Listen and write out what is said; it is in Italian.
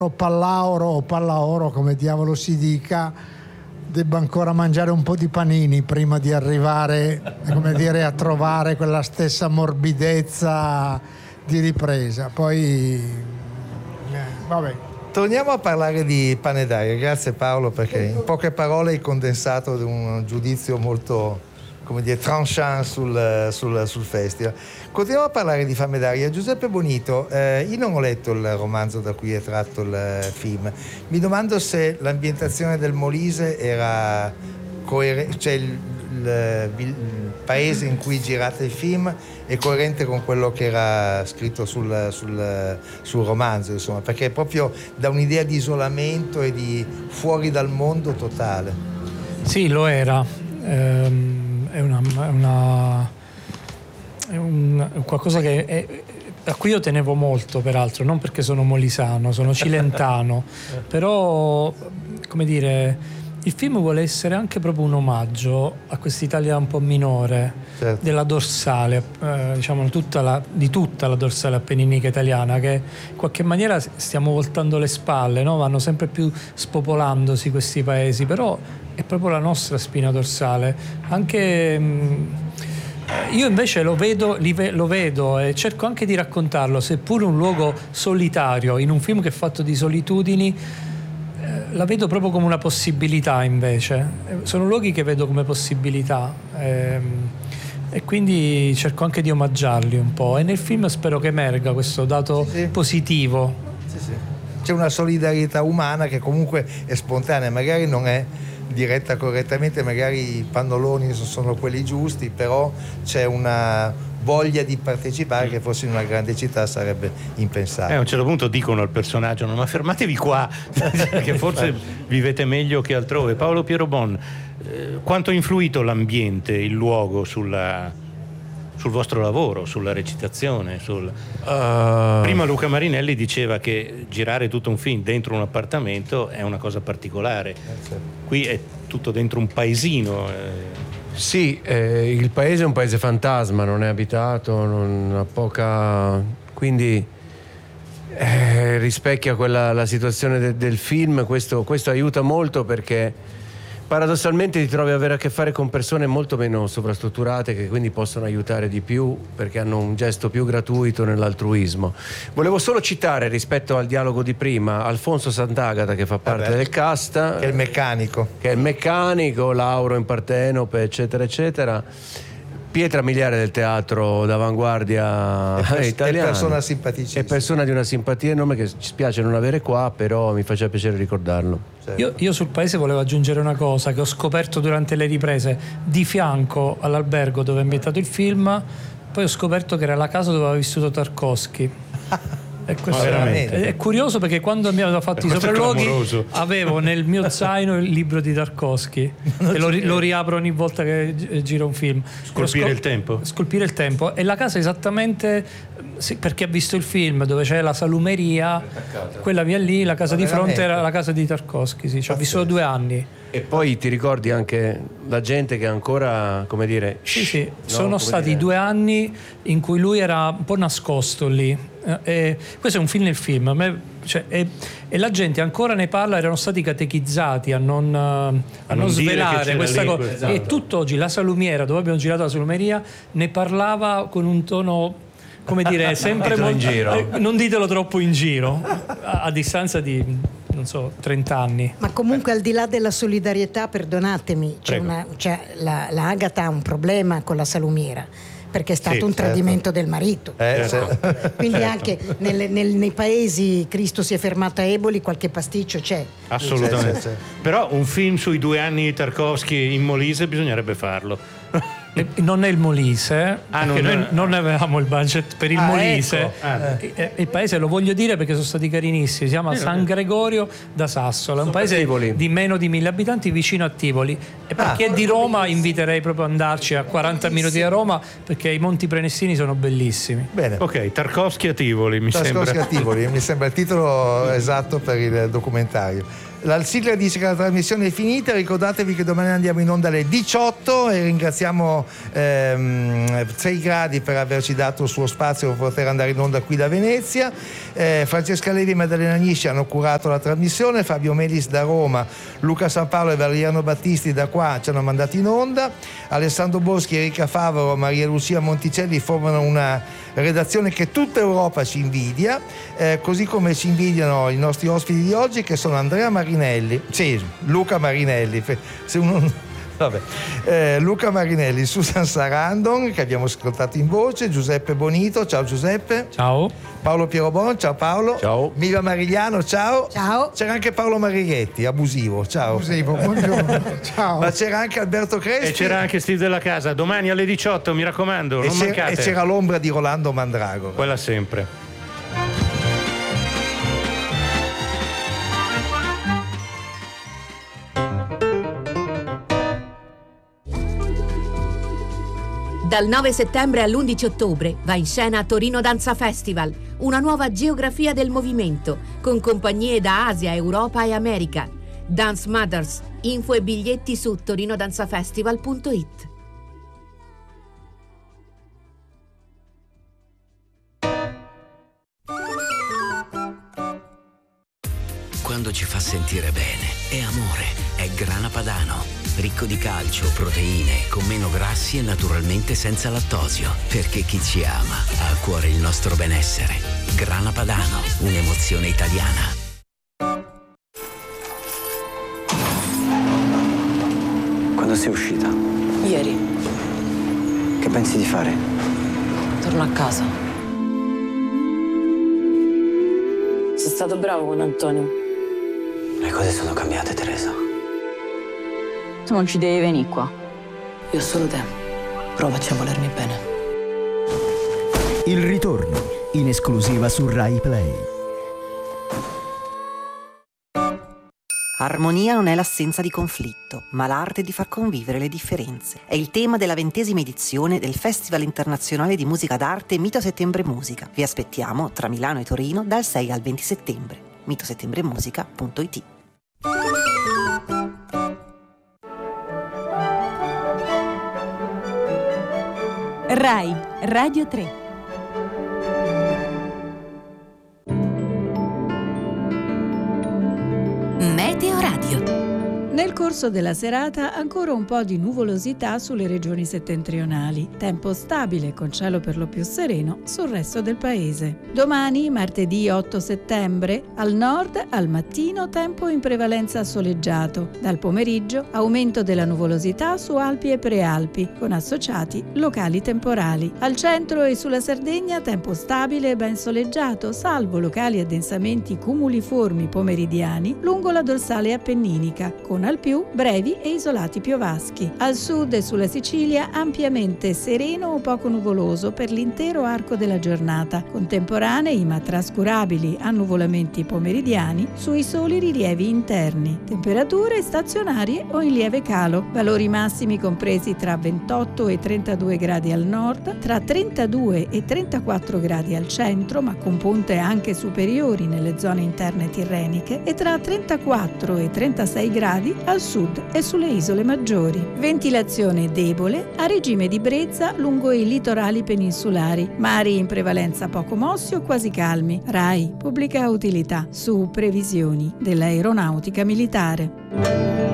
Pallauro o Pallaoro, come diavolo si dica, debba ancora mangiare un po' di panini prima di arrivare, come dire, a trovare quella stessa morbidezza di ripresa. Poi vabbè. Torniamo a parlare di Pane d'aria. Grazie Paolo, perché in poche parole hai condensato un giudizio molto, come dire, tranchant sul festival. Continuiamo a parlare di Fame d'aria. Giuseppe Bonito, io non ho letto il romanzo da cui è tratto il film. Mi domando se l'ambientazione del Molise era coerente, cioè il paese in cui girate il film è coerente con quello che era scritto sul romanzo, insomma, perché è proprio da un'idea di isolamento e di fuori dal mondo totale. Sì, lo era. È qualcosa a cui io tenevo molto, peraltro, non perché sono molisano, sono cilentano, però, come dire, il film vuole essere anche proprio un omaggio a quest'Italia un po' minore, certo, della dorsale, diciamo di tutta la dorsale appenninica italiana, che in qualche maniera stiamo voltando le spalle, no? Vanno sempre più spopolandosi questi paesi, però è proprio la nostra spina dorsale. Anche io invece lo vedo e cerco anche di raccontarlo, seppur un luogo solitario, in un film che è fatto di solitudini. La vedo proprio come una possibilità, invece. Sono luoghi che vedo come possibilità, e quindi cerco anche di omaggiarli un po', e nel film spero che emerga questo dato positivo. Sì. C'è una solidarietà umana che comunque è spontanea, magari non è diretta correttamente, magari i pannoloni sono quelli giusti, però c'è una voglia di partecipare che forse in una grande città sarebbe impensabile. A un certo punto dicono al personaggio: no, ma fermatevi qua, che forse vivete meglio che altrove. Paolo Piero Bon, quanto ha influito l'ambiente, il luogo sul vostro lavoro, sulla recitazione? Prima Luca Marinelli diceva che girare tutto un film dentro un appartamento è una cosa particolare. Qui è tutto dentro un paesino. Sì, il paese è un paese fantasma, non è abitato, non ha poca, quindi rispecchia la situazione del film. Questo aiuta molto, perché paradossalmente ti trovi ad avere a che fare con persone molto meno sovrastrutturate, che quindi possono aiutare di più perché hanno un gesto più gratuito nell'altruismo. Volevo solo citare, rispetto al dialogo di prima, Alfonso Sant'Agata, che fa parte del cast, che è il meccanico, Lauro in Partenope, eccetera eccetera, pietra miliare del teatro d'avanguardia italiano, è persona simpaticissima, è persona di una simpatia enorme che ci spiace non avere qua, però mi faceva piacere ricordarlo. Io sul paese volevo aggiungere una cosa che ho scoperto durante le riprese. Di fianco all'albergo dove è ambientato il film, poi ho scoperto che era la casa dove aveva vissuto Tarkovsky. E questo è curioso, perché quando mi aveva fatto i sopralluoghi avevo nel mio zaino il libro di Tarkovsky e lo riapro ogni volta che giro un film. Scolpire il tempo, e la casa esattamente, perché ha visto il film dove c'è la salumeria, quella via lì, la casa di fronte era la casa di Tarkovsky. Sì, ci ho vissuto 2 anni. E poi ti ricordi anche la gente che ancora, come dire... Sì, sono stati 2 anni in cui lui era un po' nascosto lì. E questo è un film nel film, e la gente ancora ne parla. Erano stati catechizzati a non svelare questa cosa. Esatto. E tutt'oggi la salumiera, dove abbiamo girato la salumeria, ne parlava con un tono, come dire, sempre in giro. Non ditelo troppo in giro, a distanza di, non so, 30 anni. Ma comunque, al di là della solidarietà, perdonatemi, la Agata ha un problema con la salumiera, perché è stato un tradimento del marito. Quindi anche nei paesi Cristo si è fermato a Eboli, qualche pasticcio c'è. Assolutamente. Però un film sui 2 anni di Tarkovsky in Molise bisognerebbe farlo. Non è il Molise, perché noi non avevamo il budget per il Molise. Ecco. Il paese, lo voglio dire perché sono stati carinissimi, si chiama San Gregorio da Sassola, è un paese di meno di 1000 abitanti, vicino a Tivoli. E per chi è di Roma inviterei proprio ad andarci, a 40 minuti da Roma, perché i Monti Prenestini sono bellissimi. Bene. Ok, Tarkovsky a Tivoli mi sembra il titolo esatto per il documentario. La sigla dice che la trasmissione è finita, ricordatevi che domani andiamo in onda alle 18 e ringraziamo 6 gradi per averci dato il suo spazio per poter andare in onda qui da Venezia. Francesca Levi e Maddalena Nisci hanno curato la trasmissione, Fabio Melis da Roma, Luca San Paolo e Valeriano Battisti da qua ci hanno mandato in onda, Alessandro Boschi, Enrica Favaro, Maria Lucia Monticelli formano una redazione che tutta Europa ci invidia, così come ci invidiano i nostri ospiti di oggi, che sono Luca Marinelli, Luca Marinelli, Susan Sarandon, che abbiamo ascoltato in voce, Giuseppe Bonito, ciao Giuseppe. Ciao. Paolo Pierobon, ciao Paolo. Ciao. Miva Marigliano, ciao. Ciao. C'era anche Paolo Marighetti, abusivo, ciao. Abusivo, buongiorno. Ciao. Ma c'era anche Alberto Crespi. E c'era anche Steve Della Casa, domani alle 18, mi raccomando, non mancate. E c'era l'ombra di Rolando Mandrago. Quella sempre. Dal 9 settembre all'11 ottobre va in scena Torino Danza Festival, una nuova geografia del movimento, con compagnie da Asia, Europa e America. Dance Mothers, info e biglietti su torinodanzafestival.it. Quando ci fa sentire bene, è amore, è Grana Padano. Ricco di calcio, proteine, con meno grassi e naturalmente senza lattosio. Perché chi ci ama ha a cuore il nostro benessere. Grana Padano, un'emozione italiana. Quando sei uscita? Ieri. Che pensi di fare? Torno a casa. Sei stato bravo con Antonio. Le cose sono cambiate, Teresa. Tu non ci devi venire qua. Io ho solo te. Provaci a volermi bene. Il ritorno, in esclusiva su Rai Play. Armonia non è l'assenza di conflitto, ma l'arte di far convivere le differenze. È il tema della 20ª edizione del Festival Internazionale di Musica d'Arte Mito Settembre Musica. Vi aspettiamo tra Milano e Torino dal 6 al 20 settembre. mitosettembremusica.it. Rai Radio 3. Meteo Radio. Nel corso della serata ancora un po' di nuvolosità sulle regioni settentrionali. Tempo stabile con cielo per lo più sereno sul resto del paese. Domani, martedì 8 settembre, al nord al mattino tempo in prevalenza soleggiato. Dal pomeriggio aumento della nuvolosità su Alpi e Prealpi con associati locali temporali. Al centro e sulla Sardegna tempo stabile e ben soleggiato, salvo locali addensamenti cumuliformi pomeridiani lungo la dorsale appenninica, con al più brevi e isolati piovaschi. Al sud e sulla Sicilia ampiamente sereno o poco nuvoloso per l'intero arco della giornata, contemporanei ma trascurabili annuvolamenti pomeridiani sui soli rilievi interni. Temperature stazionarie o in lieve calo, valori massimi compresi tra 28 e 32 gradi al nord, tra 32 e 34 gradi al centro, ma con punte anche superiori nelle zone interne tirreniche, e tra 34 e 36 gradi al sud e sulle isole maggiori. Ventilazione debole a regime di brezza lungo i litorali peninsulari, mari in prevalenza poco mossi o quasi calmi. RAI, pubblica utilità, su previsioni dell'aeronautica militare.